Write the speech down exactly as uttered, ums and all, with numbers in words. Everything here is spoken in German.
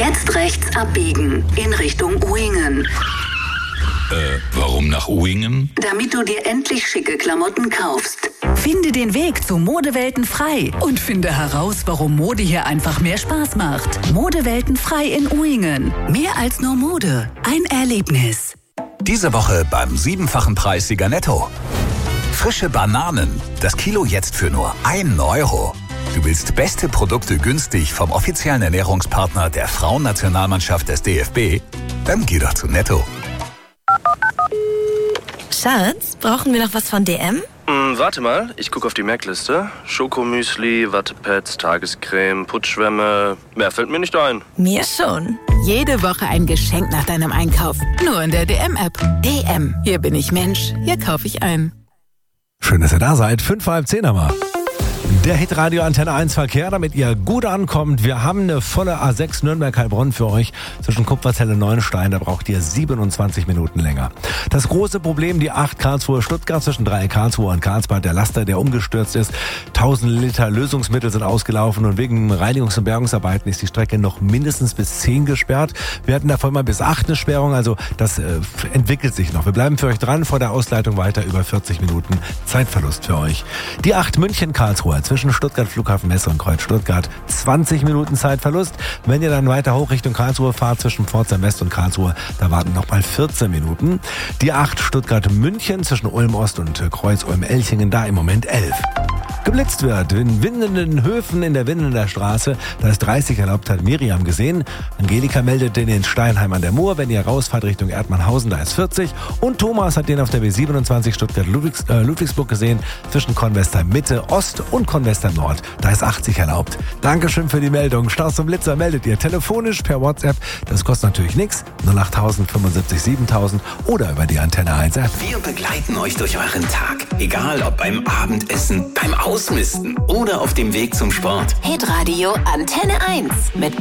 Jetzt rechts abbiegen in Richtung Uingen. Äh, warum nach Uingen? Damit du dir endlich schicke Klamotten kaufst. Finde den Weg zu Modewelten frei und finde heraus, warum Mode hier einfach mehr Spaß macht. Modewelten frei in Uingen. Mehr als nur Mode. Ein Erlebnis. Diese Woche beim siebenfachen Preissieger Netto. Frische Bananen. Das Kilo jetzt für nur ein Euro. Du willst beste Produkte günstig vom offiziellen Ernährungspartner der Frauennationalmannschaft des D F B? Dann geh doch zu Netto. Schatz, brauchen wir noch was von D M? Mm, warte mal, ich gucke auf die Merkliste. Schokomüsli, Wattepads, Tagescreme, Putzschwämme. Mehr fällt mir nicht ein. Mir schon. Jede Woche ein Geschenk nach deinem Einkauf. Nur in der D M-App. D M. Hier bin ich Mensch. Hier kaufe ich ein. Schön, dass ihr da seid. Fünf, halb zehn haben wir. Der Hitradio Antenne eins Verkehr, damit ihr gut ankommt. Wir haben eine volle A sechs Nürnberg-Heilbronn für euch zwischen Kupferzelle und Neuenstein. Da braucht ihr siebenundzwanzig Minuten länger. Das große Problem, die acht Karlsruhe-Stuttgart zwischen drei Karlsruhe und Karlsbad. Der Laster, der umgestürzt ist. tausend Liter Lösungsmittel sind ausgelaufen und wegen Reinigungs- und Bergungsarbeiten ist die Strecke noch mindestens bis zehn gesperrt. Wir hatten davor mal bis acht eine Sperrung, also das äh, entwickelt sich noch. Wir bleiben für euch dran, vor der Ausleitung weiter über vierzig Minuten Zeitverlust für euch. Die acht München-Karlsruhe zwischen Stuttgart Flughafen Messe und Kreuz Stuttgart. zwanzig Minuten Zeitverlust. Wenn ihr dann weiter hoch Richtung Karlsruhe fahrt, zwischen Pforzheim West und Karlsruhe, da warten noch mal vierzehn Minuten. Die acht Stuttgart-München zwischen Ulm Ost und Kreuz Ulm-Elchingen, da im Moment elf. Geblitzt wird in Windenden Höfen in der Windener Straße. Da ist dreißig erlaubt, hat Miriam gesehen. Angelika meldet den in Steinheim an der Mur. Wenn ihr rausfahrt Richtung Erdmannhausen, da ist vierzig. Und Thomas hat den auf der B siebenundzwanzig Stuttgart-Ludwigs, äh, Ludwigsburg gesehen. Zwischen Convestheim Mitte Ost und Convestheim Nord. Da ist achtzig erlaubt. Dankeschön für die Meldung. Staus und Blitzer meldet ihr telefonisch per WhatsApp. Das kostet natürlich nichts. null acht null null fünfundsiebzig siebentausend oder über die Antenne eins App. Wir begleiten euch durch euren Tag. Egal ob beim Abendessen, beim Ausmisten oder auf dem Weg zum Sport. Hitradio Antenne eins mit